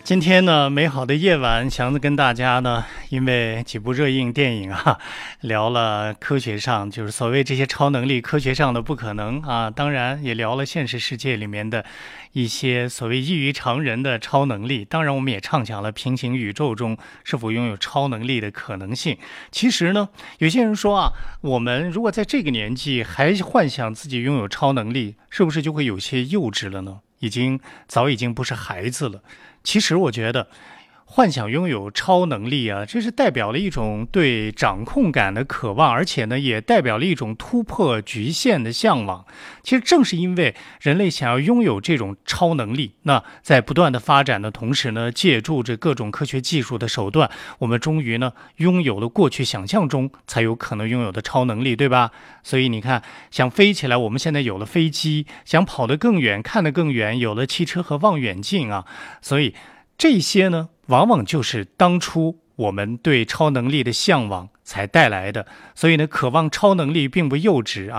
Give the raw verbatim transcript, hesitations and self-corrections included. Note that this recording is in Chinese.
今天呢，美好的夜晚，祥子跟大家呢，因为几部热映电影啊，聊了科学上就是所谓这些超能力，科学上的不可能啊，当然也聊了现实世界里面的一些所谓异于常人的超能力。当然，我们也畅想了平行宇宙中是否拥有超能力的可能性。其实呢，有些人说啊，我们如果在这个年纪还幻想自己拥有超能力，是不是就会有些幼稚了呢？已经早已经不是孩子了。其实我觉得幻想拥有超能力啊，这是代表了一种对掌控感的渴望，而且呢也代表了一种突破局限的向往。其实正是因为人类想要拥有这种超能力，那在不断的发展的同时呢，借助着各种科学技术的手段，我们终于呢拥有了过去想象中才有可能拥有的超能力，对吧？所以你看，想飞起来，我们现在有了飞机；想跑得更远、看得更远，有了汽车和望远镜啊。所以这些呢，往往就是当初我们对超能力的向往才带来的。所以呢，渴望超能力并不幼稚啊。